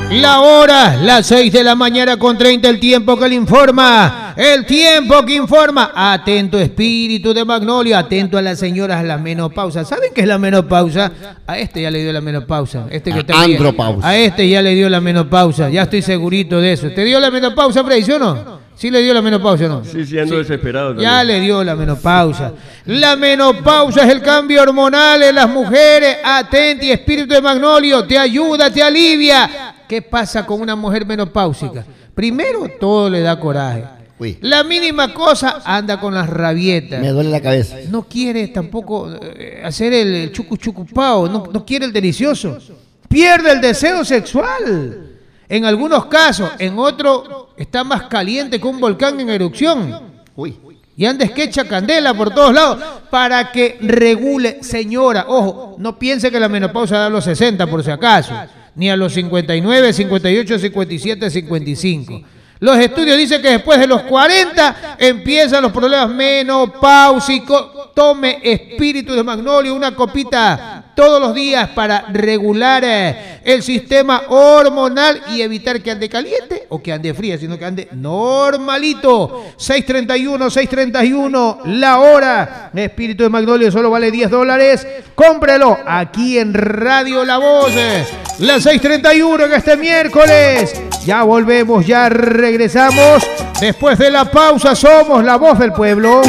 La hora, las 6 de la mañana con 30, el tiempo que le informa. El tiempo que informa. Atento espíritu de Magnolia, atento a las señoras a la menopausa. ¿Saben qué es la menopausa? A este ya le dio la menopausa. Este que está andropausa. A este ya le dio la menopausa. Ya estoy segurito de eso. ¿Te dio la menopausa, Frey, sí o no? ¿Sí le dio la menopausa o no? Sí, ando desesperado también. Ya le dio la menopausa. La menopausa es el cambio hormonal en las mujeres. Atenti, espíritu de Magnolio, te ayuda, te alivia. ¿Qué pasa con una mujer menopáusica? Primero, todo le da coraje. Uy. La mínima cosa anda con las rabietas. Me duele la cabeza. No quiere tampoco hacer el chucuchucupao, no quiere el delicioso. Pierde el deseo sexual. En algunos casos, en otros está más caliente que un volcán en erupción. Uy. Y anda que echa candela por todos lados para que regule, señora. Ojo, no piense que la menopausa da a los 60 por si acaso, ni a los 59, 58, 57, 55. Los estudios dicen que después de los 40 empiezan los problemas menopáusicos. Tome espíritu de Magnolio, una copita todos los días para regular el sistema hormonal y evitar que ande caliente o que ande fría, sino que ande normalito. 631, la hora. Espíritu de Magnolio solo vale $10. Cómprelo aquí en Radio La Voz. Las 6:31 en este miércoles. Ya volvemos, ya regresamos. Después de la pausa somos la voz del pueblo.